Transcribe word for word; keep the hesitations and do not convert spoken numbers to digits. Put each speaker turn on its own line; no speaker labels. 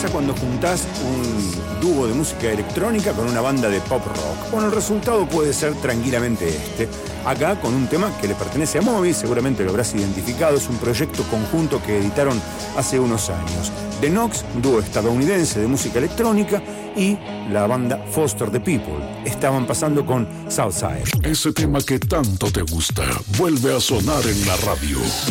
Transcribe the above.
pasa cuando juntás un dúo de música electrónica con una banda de pop rock? Bueno, el resultado puede ser tranquilamente este. Acá con un tema que le pertenece a Moby, seguramente lo habrás identificado, es un proyecto conjunto que editaron hace unos años. The Knox, dúo estadounidense de música electrónica, y la banda Foster the People. Estaban pasando con Southside.
Ese tema que tanto te gusta vuelve a sonar en la radio.